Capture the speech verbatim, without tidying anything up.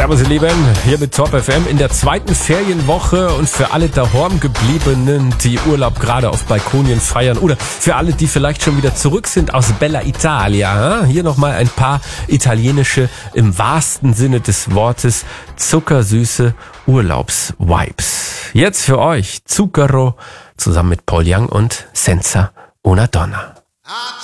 Servus ihr Lieben, hier mit Top F M in der zweiten Ferienwoche und für alle daheim gebliebenen, die Urlaub gerade auf Balkonien feiern oder für alle, die vielleicht schon wieder zurück sind aus Bella Italia. Hier nochmal ein paar italienische, im wahrsten Sinne des Wortes, zuckersüße Urlaubs-Vibes. Jetzt für euch Zucchero zusammen mit Paul Young und Senza una Donna.